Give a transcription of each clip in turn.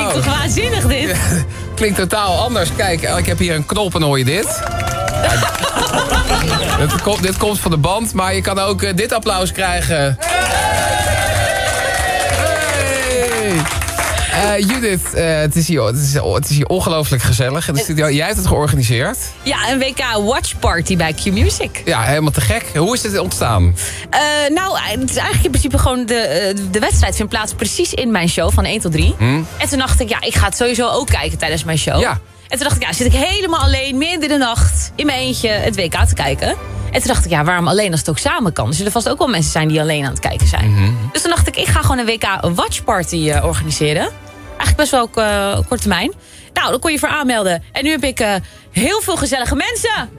Klinkt toch waanzinnig dit? Klinkt totaal anders. Kijk, ik heb hier een knop en hoor je dit. Dit komt van de band, maar je kan ook dit applaus krijgen. Judith, het is hier ongelooflijk gezellig in de studio. Jij hebt het georganiseerd. Ja, een WK Watch Party bij Q-Music. Ja, helemaal te gek. Hoe is dit ontstaan? Het is eigenlijk in principe gewoon de wedstrijd vindt plaats precies in mijn show van 1 tot 3. En toen dacht ik, ik ga het sowieso ook kijken tijdens mijn show. Ja. En toen dacht ik, zit ik helemaal alleen, midden in de nacht, in mijn eentje het WK te kijken. En toen dacht ik, waarom alleen als het ook samen kan? Er zullen vast ook wel mensen zijn die alleen aan het kijken zijn. Dus toen dacht ik ga gewoon een WK Watch Party organiseren. Eigenlijk best wel ook kort termijn. Nou, dan kon je voor aanmelden. En nu heb ik heel veel gezellige mensen.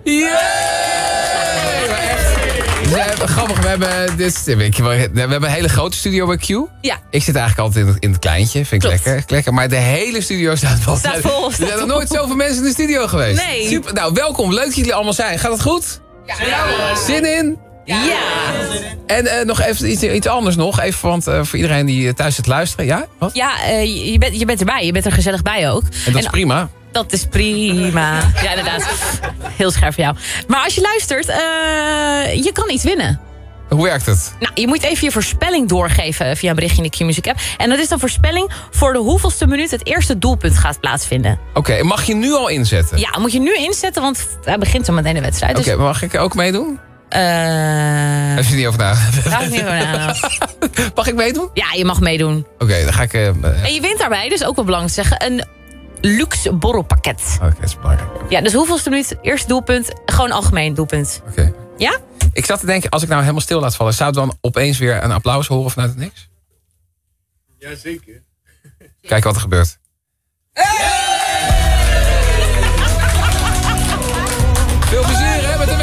Grappig, we hebben een hele grote studio bij Q. Ja. Ik zit eigenlijk altijd in het kleintje, vind ik lekker. Maar de hele studio staat vol. Er zijn nog nooit zoveel mensen in de studio geweest. Nee. Super. Nou, welkom. Leuk dat jullie allemaal zijn. Gaat het goed? Ja. Zin in? Ja. En nog even iets anders nog. Even, want voor iedereen die thuis zit luisteren. Ja? Wat? Ja, je bent erbij. Je bent er gezellig bij ook. En dat is prima. Dat is prima. Ja, inderdaad. Heel scherp voor jou. Maar als je luistert, je kan iets winnen. Hoe werkt het? Nou, je moet even je voorspelling doorgeven via een berichtje in de Q-Music app. En dat is dan voorspelling voor de hoeveelste minuut het eerste doelpunt gaat plaatsvinden. Oké, mag je nu al inzetten? Ja, moet je nu inzetten, want hij begint zo meteen de wedstrijd. Oké, maar mag ik ook meedoen? Als je er niet over na. Ga ik niet over na. Mag ik meedoen? Ja, je mag meedoen. Oké, dan ga ik... En je wint daarbij, dus ook wel belangrijk te zeggen, een luxe borrelpakket. Oké, dat is belangrijk. Ja, dus hoeveelste minuut, eerste doelpunt, gewoon algemeen doelpunt. Oké. Ja? Ik zat te denken, als ik nou helemaal stil laat vallen, zou het dan opeens weer een applaus horen vanuit het niks? Jazeker. Kijk wat er gebeurt.